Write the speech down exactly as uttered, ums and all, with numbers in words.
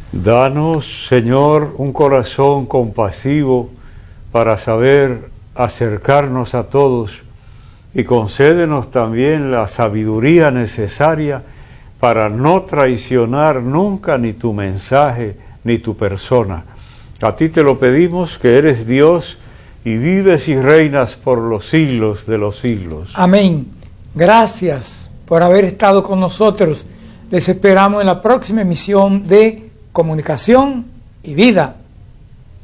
Danos, Señor, un corazón compasivo para saber acercarnos a todos y concédenos también la sabiduría necesaria para no traicionar nunca ni tu mensaje ni tu persona. A ti te lo pedimos, que eres Dios y vives y reinas por los siglos de los siglos. Amén. Gracias por haber estado con nosotros. Les esperamos en la próxima emisión de Comunicación y Vida.